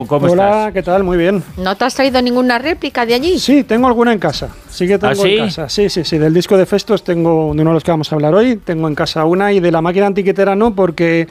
¿Cómo Hola, estás? ¿qué tal? Muy bien. ¿No te has traído ninguna réplica de allí? Sí, tengo alguna en casa. Sí que tengo en casa. Sí. Del disco de Festos tengo, de uno de los que vamos a hablar hoy, tengo en casa una, y de la máquina antiquitera no, porque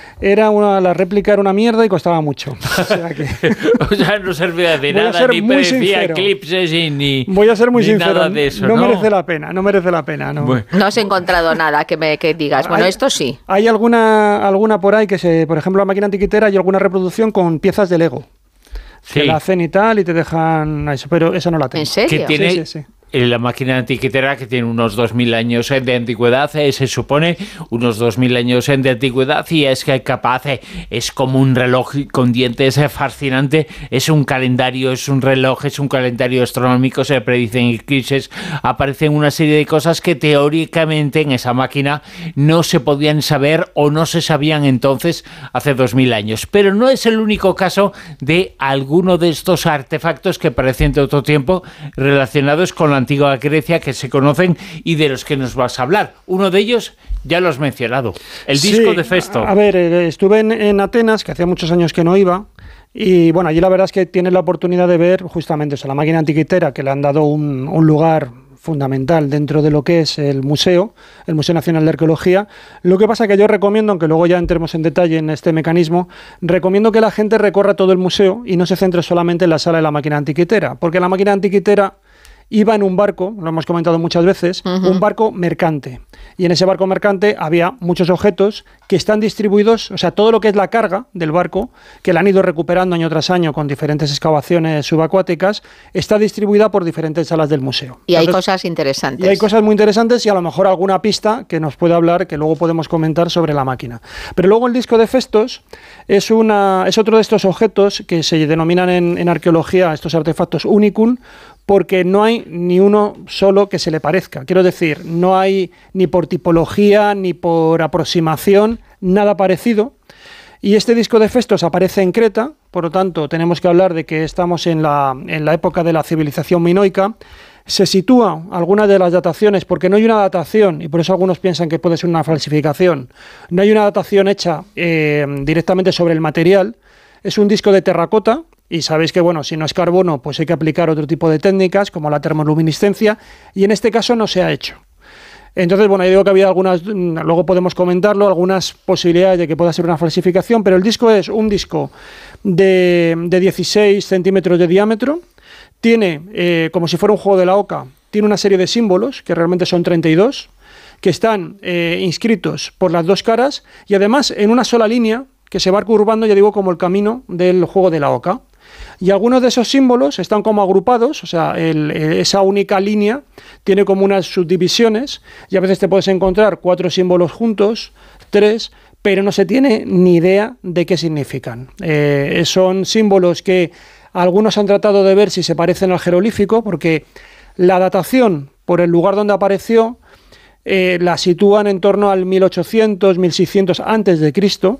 la réplica era una mierda y costaba mucho. O sea que O sea, no servía de nada, ni parecía eclipses ni voy a ser muy ni sincero, nada de eso, no merece la pena, no merece la pena. No, Bueno. No has encontrado nada que digas, bueno, esto sí. Hay alguna por ahí por ejemplo, la máquina antiquitera, hay alguna reproducción con piezas de Lego. Sí. Que la hacen y tal y te dejan eso, pero esa no la tengo. ¿En serio? Que tiene Sí. la máquina antiquitera, que tiene unos 2000 años de antigüedad, se supone, unos 2000 años de antigüedad, y es que capaz, es como un reloj con dientes, fascinante, es un calendario, es un reloj, es un calendario astronómico, se predicen eclipses, aparecen una serie de cosas que teóricamente en esa máquina no se podían saber o no se sabían entonces, hace 2000 años. Pero no es el único caso de alguno de estos artefactos que parecen de otro tiempo relacionados con la antigua Grecia, que se conocen y de los que nos vas a hablar. Uno de ellos ya lo has mencionado, el disco de Festo. A ver, estuve en Atenas, que hacía muchos años que no iba, y bueno, allí la verdad es que tienes la oportunidad de ver justamente la máquina antiquitera, que le han dado un lugar fundamental dentro de lo que es el Museo Nacional de Arqueología. Lo que pasa que yo recomiendo, aunque luego ya entremos en detalle en este mecanismo, recomiendo que la gente recorra todo el museo y no se centre solamente en la sala de la máquina antiquitera, porque la máquina antiquitera iba en un barco, lo hemos comentado muchas veces, un barco mercante. Y en ese barco mercante había muchos objetos que están distribuidos, o sea, todo lo que es la carga del barco, que la han ido recuperando año tras año con diferentes excavaciones subacuáticas, está distribuida por diferentes salas del museo. Y hay cosas interesantes. Y hay cosas muy interesantes y a lo mejor alguna pista que nos puede hablar, que luego podemos comentar sobre la máquina. Pero luego el disco de Festos es otro de estos objetos que se denominan en arqueología, estos artefactos unicum, porque no hay ni uno solo que se le parezca. Quiero decir, no hay ni por tipología ni por aproximación nada parecido. Y este disco de Festos aparece en Creta, por lo tanto tenemos que hablar de que estamos en la época de la civilización minoica. Se sitúa alguna de las dataciones, porque no hay una datación, y por eso algunos piensan que puede ser una falsificación, no hay una datación hecha directamente sobre el material. Es un disco de terracota, y sabéis que, bueno, si no es carbono, pues hay que aplicar otro tipo de técnicas, como la termoluminiscencia, y en este caso no se ha hecho. Entonces, bueno, yo digo que había algunas, luego podemos comentarlo, algunas posibilidades de que pueda ser una falsificación, pero el disco es un disco de 16 centímetros de diámetro, tiene, como si fuera un juego de la oca, tiene una serie de símbolos, que realmente son 32, que están inscritos por las dos caras, y además en una sola línea, que se va curvando, ya digo, como el camino del juego de la oca. Y algunos de esos símbolos están como agrupados, o sea, esa única línea tiene como unas subdivisiones, y a veces te puedes encontrar 4 símbolos juntos, 3, pero no se tiene ni idea de qué significan. Son símbolos que algunos han tratado de ver si se parecen al jeroglífico, porque la datación por el lugar donde apareció la sitúan en torno al 1800, 1600 antes de Cristo.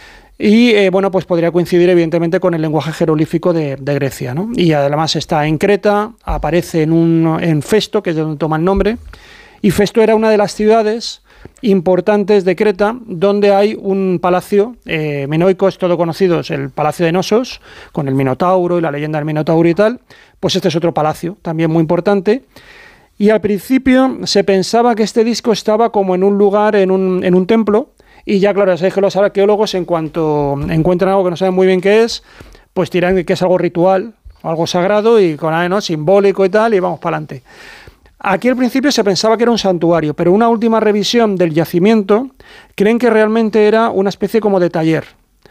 Y bueno, pues podría coincidir evidentemente con el lenguaje jeroglífico de Grecia, ¿no? Y además está en Creta, aparece en Festo, que es de donde toma el nombre, y Festo era una de las ciudades importantes de Creta, donde hay un palacio minoico, es todo conocido, es el Palacio de Nosos, con el Minotauro y la leyenda del Minotauro y tal. Pues este es otro palacio, también muy importante. Y al principio se pensaba que este disco estaba como en un lugar, en un templo. Y ya, claro, sabéis que los arqueólogos, en cuanto encuentran algo que no saben muy bien qué es, pues tiran que es algo ritual, algo sagrado y con algo simbólico y tal, y vamos para adelante. Aquí al principio se pensaba que era un santuario, pero una última revisión del yacimiento creen que realmente era una especie como de taller,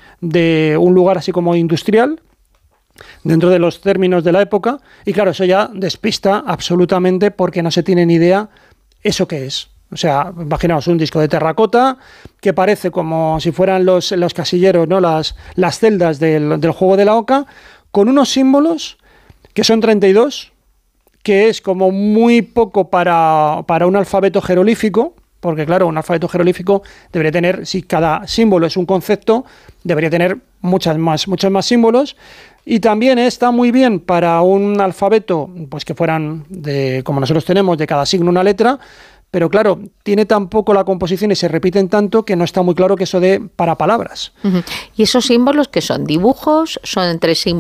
de un lugar así como industrial, dentro de los términos de la época, y claro, eso ya despista absolutamente porque no se tiene ni idea eso qué es. O sea, imaginaos un disco de terracota que parece como si fueran los casilleros, ¿no? Las celdas del juego de la oca, con unos símbolos que son 32, que es como muy poco para un alfabeto jeroglífico, porque claro, un alfabeto jeroglífico debería tener, si cada símbolo es un concepto, debería tener muchos más símbolos. Y también está muy bien para un alfabeto, pues que fueran, como nosotros tenemos, de cada signo una letra, pero claro, tiene tan poco la composición y se repiten tanto que no está muy claro que eso dé para palabras. ¿Y esos símbolos qué son? ¿Dibujos? ¿Son entre símbolos